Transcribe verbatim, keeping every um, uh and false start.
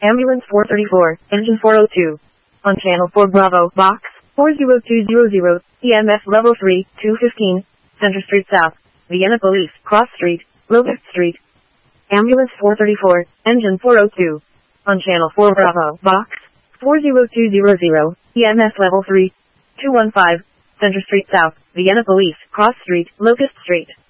Ambulance four thirty-four, engine four oh two. On channel four Bravo, box four zero two zero zero, E M F level three, two fifteen, Center Street South, Vienna Police, Cross Street, Locust Street. Ambulance four thirty-four, engine four oh two. On channel four Bravo, box four zero two zero zero, E M S level three, two one five, Center Street South, Vienna Police, Cross Street, Locust Street.